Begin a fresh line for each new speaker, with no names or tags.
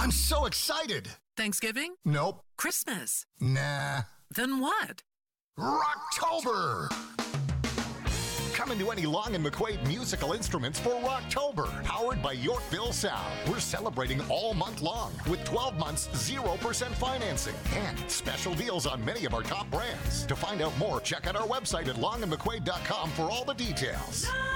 I'm so excited.
Thanksgiving?
Nope.
Christmas?
Nah.
Then what?
Rocktober! Come into any Long and McQuaid musical instruments for Rocktober, powered by Yorkville Sound. We're celebrating all month long with 12 months 0% financing and special deals on many of our top brands. To find out more, check out our website at longandmcquaid.com for all the details.